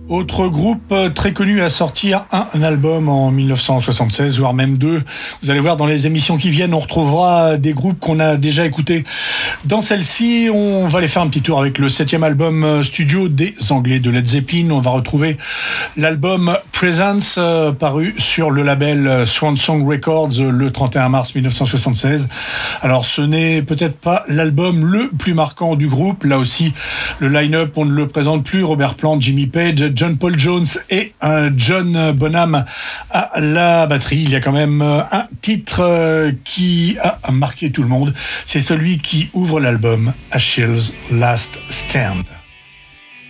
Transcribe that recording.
Autre groupe très connu à sortir un album en 1976, voire même deux. Vous allez voir dans les émissions qui viennent, on retrouvera des groupes qu'on a déjà écoutés. Dans celle-ci, on va aller faire un petit tour avec le 7e album studio des Anglais de Led Zeppelin. On va retrouver l'album Presence, paru sur le label Swan Song Records le 31 mars 1976. Alors ce n'est peut-être pas l'album le plus marquant du groupe. Là aussi, le line-up, on ne le présente plus. Robert Plant, Jimmy Page, John Paul Jones et John Bonham à la batterie. Il y a quand même un titre qui a marqué tout le monde. C'est celui qui ouvre l'album, Achilles' Last Stand.